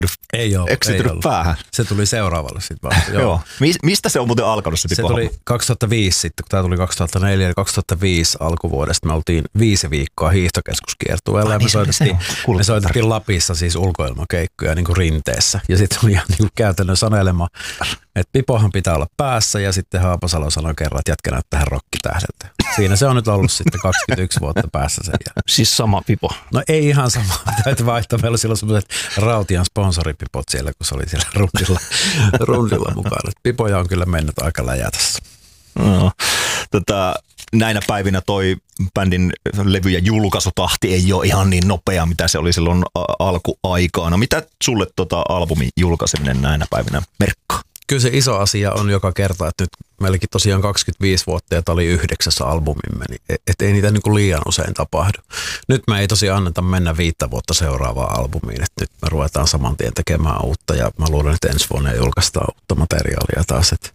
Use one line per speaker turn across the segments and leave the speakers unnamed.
Ei ole.
eksytynyt päähän.
Se tuli seuraavalle sitten vasta. Joo.
Mistä se on muuten alkanut se
Se tuli 2005 sitten, kun tämä tuli 2004 ja 2005 alkuvuodesta. Me oltiin 5 viikkoa hiihtokeskuskiertueella ja me soitettiin Lapissa siis ulkoilmakeikkoja niin kuin rinteessä. Ja sitten oli ihan niin kuin käytännön sanelema, että pipohan pitää olla päässä ja sitten Haapasalo sanoi kerran, että jätkä näyttää tähän rokkitähdeltä. Siinä se on nyt ollut sitten 21 vuotta päässä sen jälkeen.
Siis sama pipo?
No ei ihan sama. Täytyy vaihtaa. Meillä oli silloin sellaiset Rautian sponsoripipot siellä, kun se oli siellä rundilla mukana. Pipoja on kyllä mennyt aika läjätässä.
No, näinä päivinä toi bändin levy- ja julkaisutahti ei ole ihan niin nopea, mitä se oli silloin alkuaikaana. Mitä sulle albumin julkaiseminen näinä päivinä merkkaa?
Kyllä se iso asia on joka kerta, että nyt meilläkin tosiaan 25 vuotta ja tämä oli 9. albumimme, niin et ei niitä niin kuin liian usein tapahdu. Nyt me ei tosiaan anneta mennä 5 vuotta seuraavaan albumiin, että nyt me ruvetaan saman tien tekemään uutta ja mä luulen, että ensi vuonna julkaistaan uutta materiaalia taas, että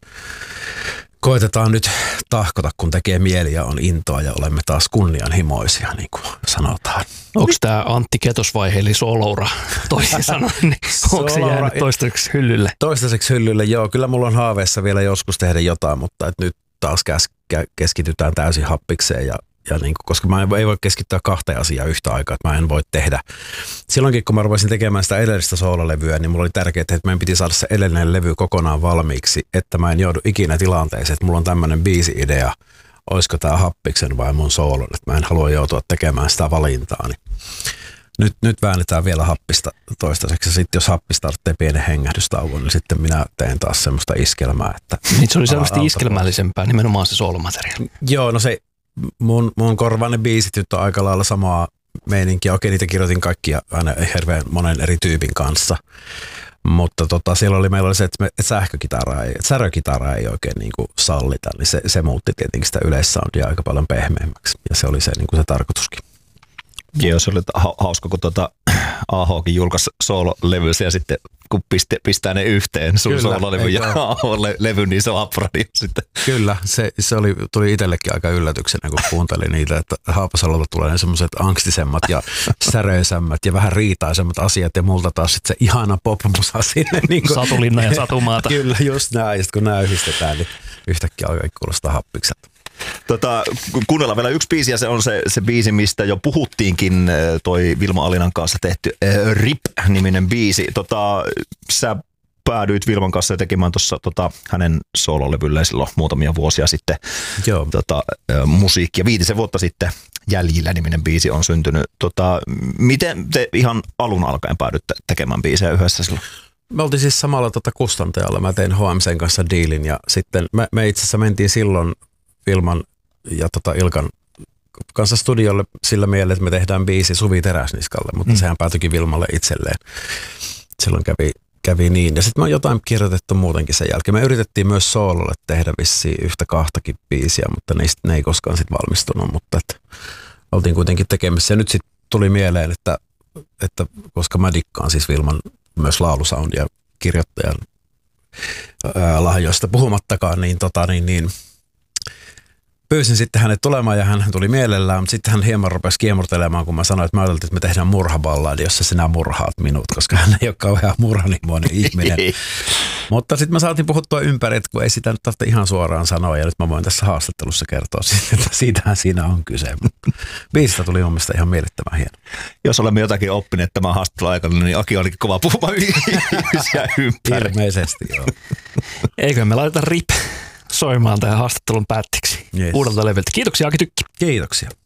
koitetaan nyt tahkota, kun tekee mieli ja on intoa ja olemme taas kunnianhimoisia, niin kuin sanotaan.
Onko tämä Antti Ketosvaihe eli Soloura toisin sanoen, niin onko se jäänyt toistaiseksi hyllylle?
Toistaiseksi hyllylle, joo. Kyllä mulla on haaveessa vielä joskus tehdä jotain, mutta nyt taas keskitytään täysin happikseen ja niin kuin, koska mä ei voi keskittyä 2 asiaa yhtä aikaa, että mä en voi tehdä. Silloinkin, kun mä rupesin tekemään sitä edellistä soololevyä, niin mulla oli tärkeää, että meidän piti saada se edellinen levy kokonaan valmiiksi, että mä en joudu ikinä tilanteeseen, että mulla on tämmöinen biisi-idea, olisiko tää happiksen vai mun soolon, että mä en halua joutua tekemään sitä valintaa. Niin nyt väännetään vielä happista toistaiseksi, ja sitten jos happista tarvitsee pienen hengähdystauon, niin sitten minä teen taas semmoista iskelmää. Että
niin se oli selvästi iskelmällisempää, nimenomaan se soolomateriaali.
Joo, no se mun korvaan ne biisit nyt on aika lailla samaa meininkiä. Okei, niitä kirjoitin kaikkia aina hirveän monen eri tyypin kanssa. Mutta meillä oli se, että särökitaraa ei oikein niin kuin sallita, niin se muutti tietenkin sitä yleissoundia aika paljon pehmeämmäksi. Ja se oli se, niin kuin se tarkoituskin.
Joo, se oli hauska, kun AHkin julkaisi soololevynsä ja sitten kun pistää ne yhteen, sun soololevy ja AH-levy, niin se on apradio sitten.
Kyllä, se tuli itsellekin aika yllätyksenä, kun kuuntelin niitä, että Haapasalolta tulee ne semmoiset angstisemmat ja säröisemmät ja vähän riitaisemmat asiat ja multa taas sitten se ihana pop-musa sinne. Niin
Satulinna ja Satumaata.
Kyllä, just näin. Ja sitten kun nämä yhdistetään, niin yhtäkkiä alkaa kuulostaa happikselta.
Kuunnellaan vielä yksi biisi ja se on se biisi, mistä jo puhuttiinkin, toi Vilma Alinan kanssa tehty RIP-niminen biisi. Sä päädyit Vilman kanssa tekemään tuossa hänen soololevylleen silloin muutamia vuosia sitten musiikkia. 5 vuotta sitten Jäljillä-niminen biisi on syntynyt. Miten te ihan alun alkaen päädytte tekemään biisejä yhdessä silloin?
Me oltiin siis samalla kustantajalla. Mä tein HMCn kanssa diilin ja sitten me itse asiassa mentiin silloin Vilman ja Ilkan kanssa studiolle sillä mielellä, että me tehdään biisi Suvi Teräsniskalle, mutta sehän päätyikin Vilmalle itselleen. Silloin kävi niin. Ja sitten me on jotain kirjoitettu muutenkin sen jälkeen. Me yritettiin myös soololle tehdä vissiin 1-2 biisiä, mutta ne ei koskaan sitten valmistunut, mutta oltiin kuitenkin tekemässä. Ja nyt sitten tuli mieleen, että koska mä dikkaan siis Vilman myös laulusoundia kirjoittajan lahjoista puhumattakaan, niin pyysin sitten hänet tulemaan ja hän tuli mielellään, mutta sitten hän hieman rupesi kiemurtelemaan, kun mä sanoin, että mä ajattelin, että me tehdään murhaballadi, jossa sinä murhaat minut, koska hän ei ole kauhean murhanimoinen ihminen. Mutta sitten mä saatiin puhuttua ympäri, että kun ei sitä nyt tarvitse ihan suoraan sanoa, ja nyt mä voin tässä haastattelussa kertoa siitä, että siitähän siinä on kyse. Biisistä tuli mun mielestä ihan miellyttävän hieno.
Jos olemme jotakin oppineet tämän haastattelun aikana, niin Aki olikin kova puhumaan ihmisiä ympäri.
Ilmeisesti, joo.
Eikö me laiteta RIP soimaan tähän haastattelun päätteeksi uudelta levyltä. Kiitoksia Aki Tykki.
Kiitoksia.